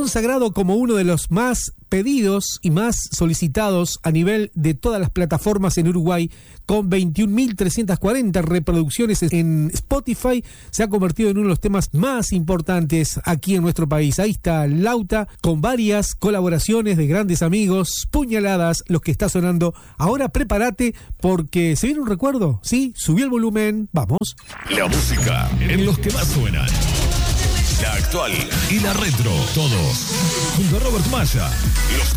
consagrado como uno de los más pedidos y más solicitados a nivel de todas las plataformas en Uruguay, con 21.340 reproducciones en Spotify, se ha convertido en uno de los temas más importantes aquí en nuestro país. Ahí está Lauta, con varias colaboraciones de grandes amigos, Puñaladas, los que está sonando. Ahora prepárate porque se viene un recuerdo, ¿sí? Subí el volumen, vamos. La música en los que más suenan. La actual y la retro, todos junto a Robert Maya, los